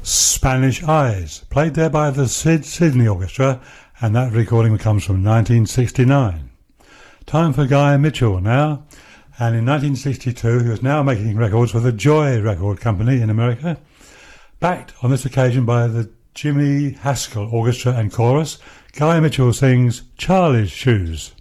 Spanish Eyes, played there by the Sydney Orchestra, and that recording comes from 1969. Time for Guy Mitchell now, and in 1962 he was now making records for the Joy Record Company in America, backed on this occasion by the Jimmy Haskell Orchestra and Chorus. Guy Mitchell sings Charlie's Shoes.